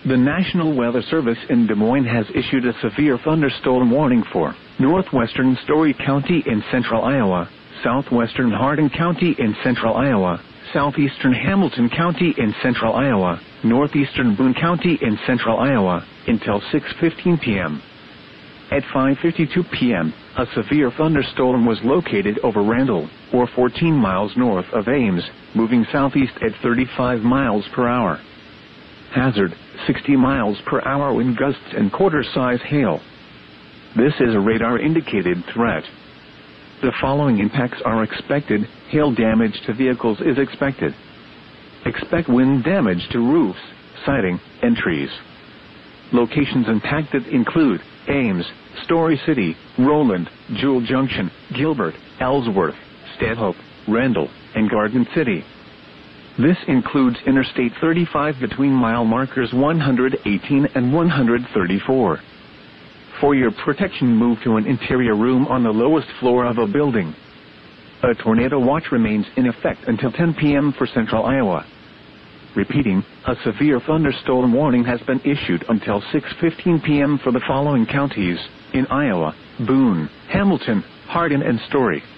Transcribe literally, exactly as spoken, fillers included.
The National Weather Service in Des Moines has issued a severe thunderstorm warning for northwestern Story County in central Iowa, southwestern Hardin County in central Iowa, southeastern Hamilton County in central Iowa, northeastern Boone County in central Iowa, until six fifteen p m At five fifty-two p m, a severe thunderstorm was located over Randall, or fourteen miles north of Ames, moving southeast at thirty-five miles per hour. Hazard, sixty miles per hour wind gusts and quarter-size hail. This is a radar-indicated threat. The following impacts are expected. Hail damage to vehicles is expected. Expect wind damage to roofs, siding, and trees. Locations impacted include Ames, Story City, Roland, Jewel Junction, Gilbert, Ellsworth, Stanhope, Randall, and Garden City. This includes Interstate thirty-five between mile markers one hundred eighteen and one hundred thirty-four. For your protection, move to an interior room on the lowest floor of a building. A tornado watch remains in effect until ten p m for central Iowa. Repeating, a severe thunderstorm warning has been issued until six fifteen p m for the following counties in Iowa: Boone, Hamilton, Hardin, and Story.